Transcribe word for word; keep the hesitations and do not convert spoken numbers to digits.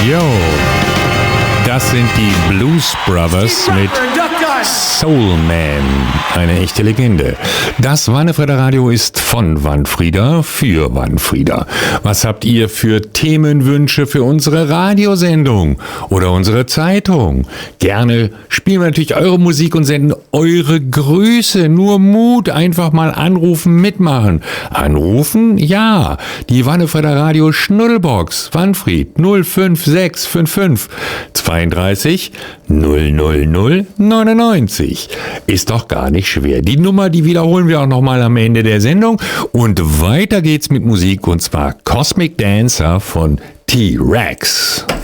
Yo, das sind die Blues Brothers mit Soul Man, eine echte Legende. Das Wannefrieder Radio ist von Wanfrieder für Wanfrieder. Was habt ihr für Themenwünsche für unsere Radiosendung oder unsere Zeitung? Gerne spielen wir natürlich eure Musik und senden eure Grüße. Nur Mut, einfach mal anrufen, mitmachen. Anrufen? Ja. Die Wannefrieder Radio Schnuddelbox, Wanfried null fünf sechs fünf fünf zweiunddreißig null null null neunundneunzig. Ist doch gar nicht schwer. Die Nummer, die wiederholen wir auch nochmal am Ende der Sendung. Und weiter geht's mit Musik, und zwar Cosmic Dancer von T-Rex.